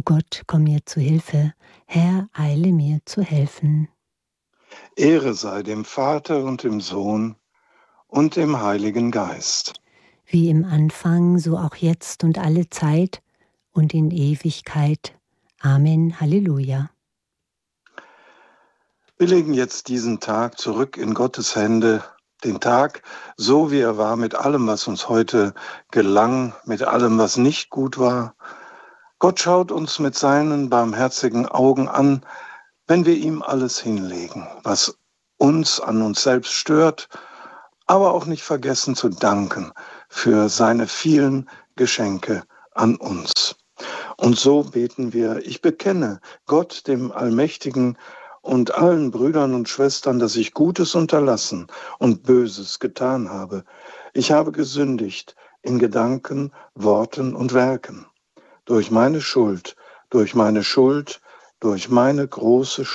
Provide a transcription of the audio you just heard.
Gott, komm mir zu Hilfe. Herr, eile mir zu helfen. Ehre sei dem Vater und dem Sohn und dem Heiligen Geist. Wie im Anfang, so auch jetzt und alle Zeit und in Ewigkeit. Amen. Halleluja. Wir legen jetzt diesen Tag zurück in Gottes Hände, den Tag, so wie er war, mit allem, was uns heute gelang, mit allem, was nicht gut war. Gott schaut uns mit seinen barmherzigen Augen an, wenn wir ihm alles hinlegen, was uns an uns selbst stört, aber auch nicht vergessen zu danken für seine vielen Geschenke an uns. Und so beten wir: Ich bekenne Gott, dem Allmächtigen, und allen Brüdern und Schwestern, dass ich Gutes unterlassen und Böses getan habe. Ich habe gesündigt in Gedanken, Worten und Werken. Durch meine Schuld, durch meine große